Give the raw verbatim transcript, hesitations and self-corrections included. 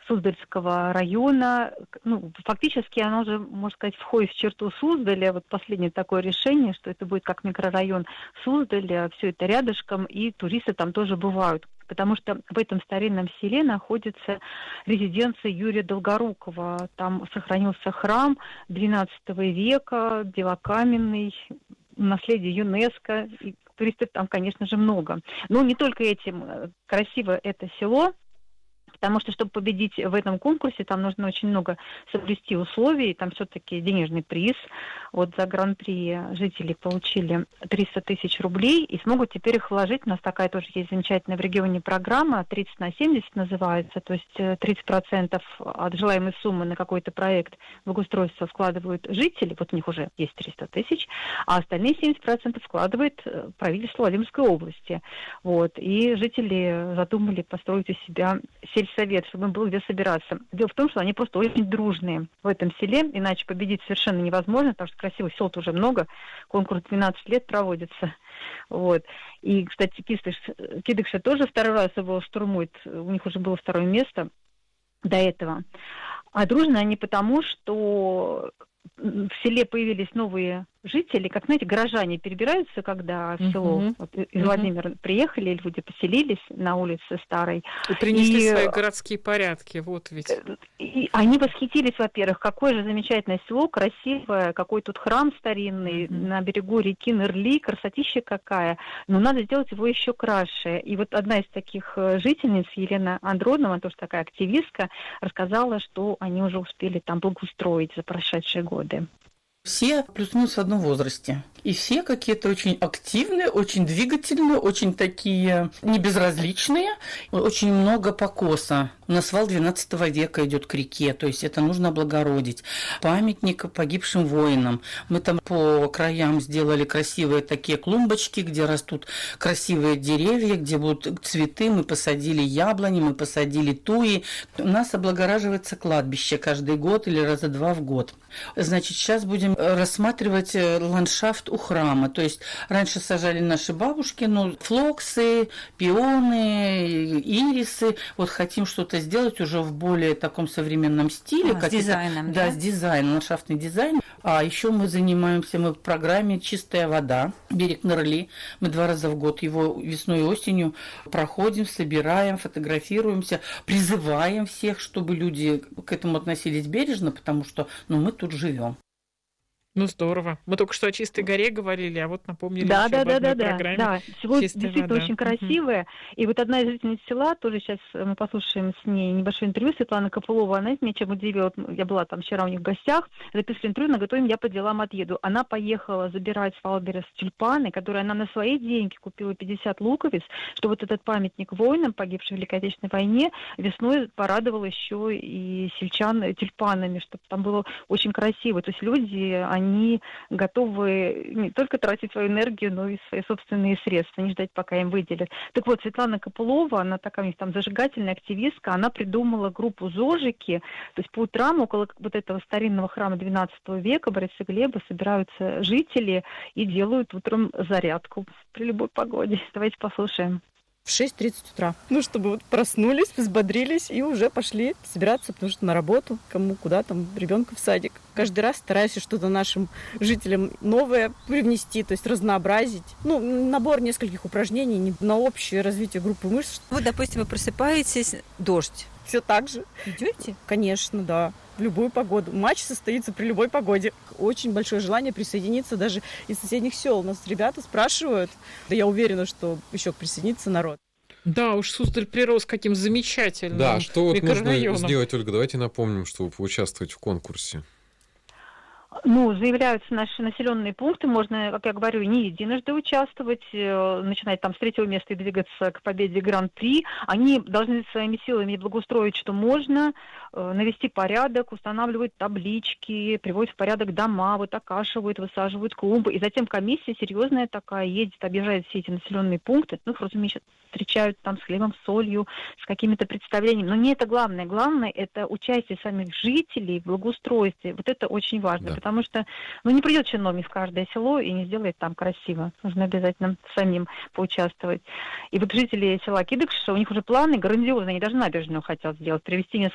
Суздальского района. Ну, фактически оно уже, можно сказать, входит в черту Суздаля. Вот последнее такое решение, что это будет как микрорайон Суздаля, все это рядышком, и туристы там тоже бывают. Потому что в этом старинном селе находится резиденция Юрия Долгорукова. Там сохранился храм двенадцатого века, белокаменный, наследие ЮНЕСКО. И туристов там, конечно же, много. Но не только этим красиво это село, потому что, чтобы победить в этом конкурсе, там нужно очень много соблюсти условий. Там все-таки денежный приз. Вот за гран-при жители получили триста тысяч рублей и смогут теперь их вложить. У нас такая тоже есть замечательная в регионе программа, тридцать на семьдесят называется. То есть тридцать процентов от желаемой суммы на какой-то проект благоустройства вкладывают жители. Вот у них уже есть триста тысяч. А остальные семьдесят процентов вкладывает правительство Владимирской области. Вот. И жители задумали построить у себя сельскохозяйственный совет, чтобы им было где собираться. Дело в том, что они просто очень дружные в этом селе, иначе победить совершенно невозможно, потому что красивых сел-то уже много, конкурс двенадцать лет проводится. Вот. И, кстати, Кидыш, Кидыша тоже второй раз его штурмует, у них уже было второе место до этого. А дружны они потому, что в селе появились новые жители, как, знаете, горожане перебираются, когда в село uh-huh. вот, из uh-huh. Владимира приехали, люди поселились на улице Старой. И принесли и, свои городские порядки, вот ведь. И они восхитились, во-первых, какое же замечательное село, красивое, какой тут храм старинный uh-huh. на берегу реки Нырли, красотища какая, но надо сделать его еще краше. И вот одна из таких жительниц, Елена Андронова, тоже такая активистка, рассказала, что они уже успели там благоустроить за прошедшие годы. Все плюс-минус в одном возрасте. И все какие-то очень активные, очень двигательные, очень такие небезразличные. Очень много покоса. У нас вал двенадцатого века идет к реке, то есть это нужно облагородить. Памятник погибшим воинам. Мы там по краям сделали красивые такие клумбочки, где растут красивые деревья, где будут цветы. Мы посадили яблони, мы посадили туи. У нас облагораживается кладбище каждый год или раза два в год. Значит, сейчас будем рассматривать ландшафт у храма. То есть раньше сажали наши бабушки, ну, флоксы, пионы, ирисы. Вот хотим что-то сделать уже в более таком современном стиле. А, с дизайном, да? Да, с дизайном, ландшафтный дизайн. А еще мы занимаемся, мы в программе «Чистая вода», берег Нырли. Мы два раза в год его весной и осенью проходим, собираем, фотографируемся, призываем всех, чтобы люди к этому относились бережно, потому что, ну, мы тут живем. Ну, здорово. Мы только что о Чистой горе говорили, а вот напомнили да, еще да, об да, одной да, программе. Да, село «Чистая действительно вода». очень красивое. Uh-huh. И вот одна из жительниц села, тоже сейчас мы послушаем с ней небольшое интервью, Светлана Копылова, она меня чем удивила, я была там вчера у них в гостях, записывали интервью, она говорит, я по делам отъеду. Она поехала забирать с Валберес тюльпаны, которые она на свои деньги купила пятьдесят луковиц, что вот этот памятник воинам, погибшим в Великой Отечественной войне, весной порадовал еще и сельчан тюльпанами, чтобы там было очень красиво. То есть люди, они готовы не только тратить свою энергию, но и свои собственные средства, не ждать, пока им выделят. Так вот, Светлана Копылова, она такая у них там зажигательная активистка, она придумала группу «Зожики», то есть по утрам около вот этого старинного храма двенадцатого века Бориса Глеба собираются жители и делают утром зарядку при любой погоде. Давайте послушаем. В шесть тридцать утра. Ну, чтобы вот проснулись, взбодрились и уже пошли собираться, потому что на работу, кому куда там, ребенка в садик. Каждый раз стараюсь что-то нашим жителям новое привнести, то есть разнообразить. Ну, набор нескольких упражнений на общее развитие группы мышц. Вот, допустим, вы просыпаетесь, дождь. Все так же. Идете? Конечно, да. В любую погоду. Матч состоится при любой погоде. Очень большое желание присоединиться даже из соседних сел. Нас ребята спрашивают. Да я уверена, что еще присоединится народ. Да, уж Суздаль прирос каким замечательным Да, что вот микрорайоном. нужно сделать, Ольга? Давайте напомним, чтобы поучаствовать в конкурсе. Ну, заявляются наши населенные пункты, можно, как я говорю, не единожды участвовать, начинать там с третьего места и двигаться к победе Гран-при. Они должны своими силами благоустроить, что можно, навести порядок, устанавливают таблички, приводят в порядок дома, вот окашивают, высаживают клумбы. И затем комиссия серьезная такая едет, объезжает все эти населенные пункты. Ну, разумеется, встречают там с хлебом, с солью, с какими-то представлениями. Но не это главное. Главное – это участие самих жителей в благоустройстве. Вот это очень важно, да. Потому что ну, не придет чиновник в каждое село и не сделает там красиво. Нужно обязательно самим поучаствовать. И вот жители села Кидыш, у них уже планы грандиозные. Они даже набережную хотят сделать, привести несколько